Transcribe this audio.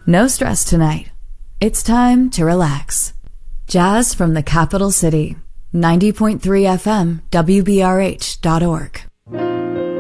No stress tonight. It's time to relax. Jazz from the capital city. 90.3 FM, WBRH.org.